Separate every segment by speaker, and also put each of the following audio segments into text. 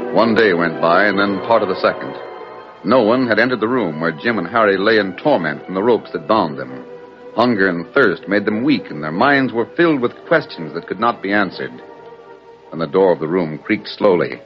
Speaker 1: 1 day went by, and then part of the second. No one had entered the room where Jim and Harry lay in torment from the ropes that bound them. Hunger and thirst made them weak, and their minds were filled with questions that could not be answered. And the door of the room creaked slowly.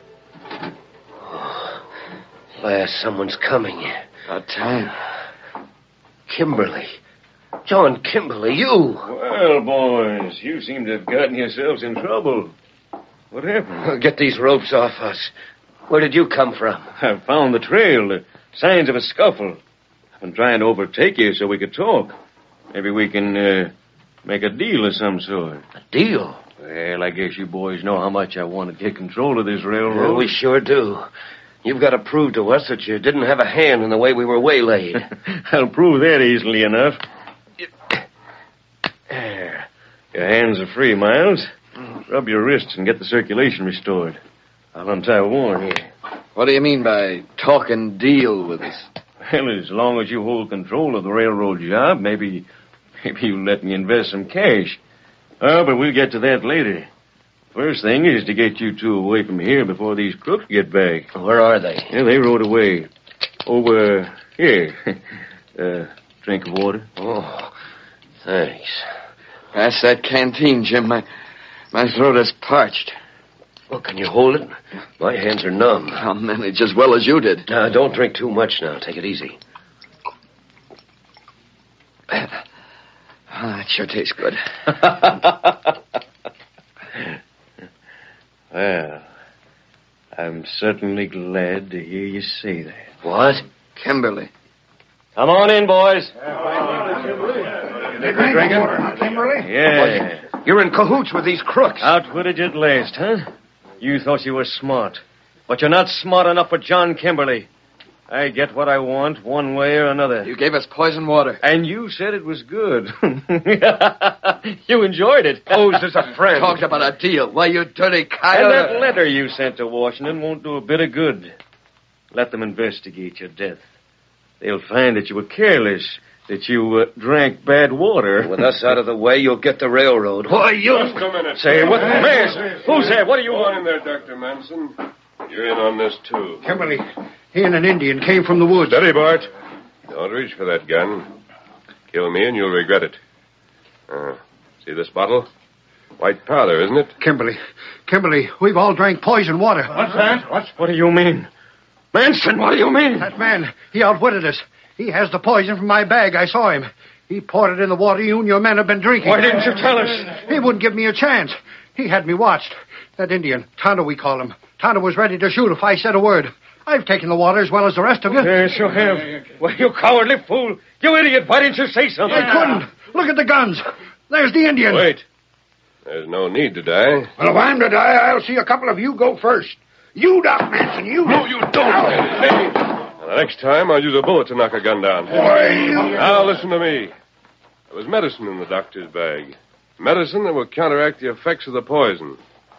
Speaker 2: Last, someone's coming.
Speaker 3: About time.
Speaker 2: Kimberly. John Kimberly, you.
Speaker 4: Well, boys, you seem to have gotten yourselves in trouble. What happened?
Speaker 2: Get these ropes off us. Where did you come from?
Speaker 4: I found the trail, the signs of a scuffle. I've been trying to overtake you so we could talk. Maybe we can make a deal of some sort.
Speaker 2: A deal?
Speaker 4: Well, I guess you boys know how much I want to get control of this railroad.
Speaker 2: Yeah, we sure do. You've got to prove to us that you didn't have a hand in the way we were waylaid.
Speaker 4: I'll prove that easily enough. There. Your hands are free, Miles. Rub your wrists and get the circulation restored. I'll untie Warren here.
Speaker 3: What do you mean by talking deal with us?
Speaker 4: Well, as long as you hold control of the railroad job, maybe you'll let me invest some cash. Oh, but we'll get to that later. First thing is to get you two away from here before these crooks get back.
Speaker 2: Where are they?
Speaker 4: Yeah, they rode away. Over here. Drink of water.
Speaker 2: Oh, thanks.
Speaker 3: Pass that canteen, Jim. My throat is parched.
Speaker 2: Well, can you hold it? My hands are numb.
Speaker 3: I'll manage as well as you did.
Speaker 2: Now, don't drink too much now. Take it easy.
Speaker 3: That sure tastes good.
Speaker 4: Well, I'm certainly glad to hear you say that.
Speaker 2: What?
Speaker 3: Kimberly.
Speaker 4: Come on in, boys.
Speaker 5: Drinking? Kimberly?
Speaker 4: Yeah.
Speaker 2: You're in cahoots with these crooks.
Speaker 4: Outwitted you at last, huh? You thought you were smart. But you're not smart enough for John Kimberly. I get what I want one way or another.
Speaker 3: You gave us poison water.
Speaker 4: And you said it was good. You enjoyed it.
Speaker 2: Posed as a friend.
Speaker 3: Talked about a deal. Why, you dirty
Speaker 4: And
Speaker 3: coyote.
Speaker 4: that letter you sent to Washington won't do a bit of good. Let them investigate your death. They'll find that you were careless, that you drank bad water.
Speaker 2: With us out of the way, you'll get the railroad. Why, you...
Speaker 6: Just a minute.
Speaker 4: Say, what? Mask! Who's that? What do you
Speaker 6: Go
Speaker 4: want?
Speaker 6: on in there, Dr. Manson. You're in on this, too.
Speaker 5: Kimberly, he and an Indian came from the woods.
Speaker 6: Steady, Bart. Don't reach for that gun. Kill me and you'll regret it. See this bottle? White powder, isn't it?
Speaker 5: Kimberly, we've all drank poison water.
Speaker 4: What's that? What do you mean? Manson, what do you mean?
Speaker 5: That man, he outwitted us. He has the poison from my bag. I saw him. He poured it in the water you and your men have been drinking.
Speaker 4: Why didn't you tell us?
Speaker 5: He wouldn't give me a chance. He had me watched. That Indian, Tonto we call him. Tonto was ready to shoot if I said a word. I've taken the water as well as the rest of you.
Speaker 4: Yes, you have. Well, you cowardly fool. You idiot. Why didn't you say something?
Speaker 5: I couldn't. Look at the guns. There's the Indian.
Speaker 6: Wait. There's no need to die.
Speaker 5: Well, if I'm to die, I'll see a couple of you go first. You, Doc Manson, you.
Speaker 6: No, you don't. Hey. Now, the next time, I'll use a bullet to knock a gun down. Now, listen to me. There was medicine in the doctor's bag. Medicine that will counteract the effects of the poison.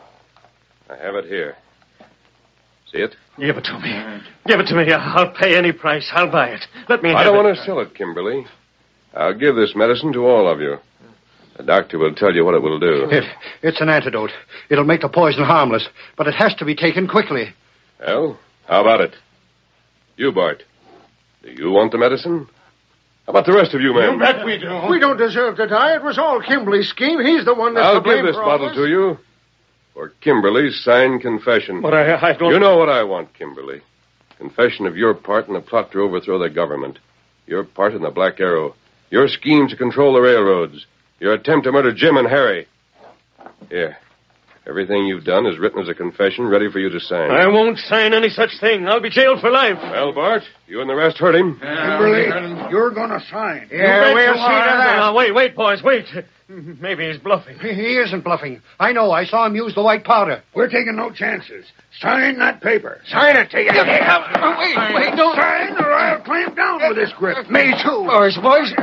Speaker 6: I have it here. See it?
Speaker 4: Give it to me. Give it to me. I'll pay any price. I'll buy it. Let me have it.
Speaker 6: I don't want to sell it, Kimberly. I'll give this medicine to all of you. The doctor will tell you what it will do.
Speaker 5: It's an antidote. It'll make the poison harmless, but it has to be taken quickly.
Speaker 6: Well, how about it? You, Bart. Do you want the medicine? How about the rest of you, men?
Speaker 5: You bet we do. We don't deserve to die. It was all Kimberly's scheme. He's the one that's
Speaker 6: I'll
Speaker 5: to blame
Speaker 6: give this
Speaker 5: for all
Speaker 6: bottle to you for Kimberly's signed confession.
Speaker 4: But I don't...
Speaker 6: You know what I want, Kimberly. Confession of your part in the plot to overthrow the government. Your part in the Black Arrow. Your scheme to control the railroads. Your attempt to murder Jim and Harry. Here. Everything you've done is written as a confession, ready for you to sign.
Speaker 4: I won't sign any such thing. I'll be jailed for life.
Speaker 6: Well, Bart, you and the rest heard him.
Speaker 5: Kimberly, you're going to sign.
Speaker 4: Yeah,
Speaker 5: we'll see to that.
Speaker 4: Now, wait, boys, wait. Maybe he's bluffing.
Speaker 5: He isn't bluffing. I know. I saw him use the white powder. We're taking no chances. Sign that paper. Sign it to you.
Speaker 3: Wait, don't.
Speaker 5: Sign or I'll clamp down with this grip. Me too.
Speaker 4: Boys.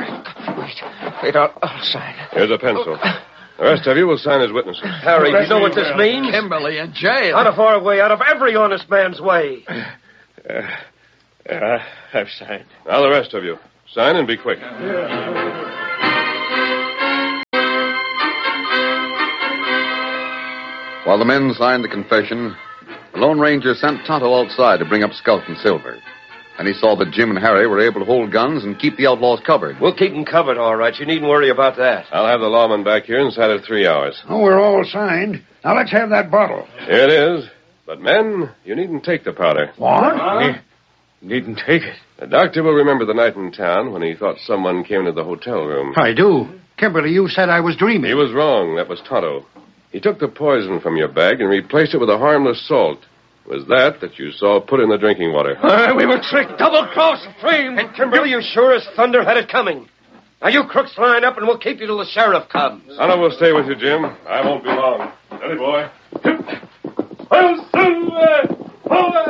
Speaker 4: Wait, I'll sign.
Speaker 6: Here's a pencil. The rest of you will sign as witnesses.
Speaker 2: Harry, you know what this means?
Speaker 3: Kimberly in jail.
Speaker 2: Out of our way, out of every honest man's way.
Speaker 4: I've signed.
Speaker 6: Now the rest of you. Sign and be quick.
Speaker 1: While the men signed the confession, The Lone Ranger sent Tonto outside to bring up Scout and Silver. And he saw that Jim and Harry were able to hold guns and keep the outlaws covered.
Speaker 2: We'll keep them covered, all right. You needn't worry about that.
Speaker 6: I'll have the lawman back here inside of 3 hours.
Speaker 7: Oh, we're all signed. Now let's have that bottle.
Speaker 6: Here it is. But, men, you needn't take the powder.
Speaker 7: What?
Speaker 4: Needn't take it.
Speaker 6: The doctor will remember the night in town when he thought someone came into the hotel room.
Speaker 5: I do. Kimberly, you said I was dreaming.
Speaker 6: He was wrong. That was Tonto. He took the poison from your bag and replaced it with a harmless salt. It was that you saw put in the drinking water.
Speaker 2: We were tricked. Double-crossed, framed. And Kimberly, you sure as thunder had it coming. Now, you crooks line up, and we'll keep you till the sheriff comes.
Speaker 6: Tonto will stay with you, Jim. I won't be long. Steady, boy. Well, Silver! Away!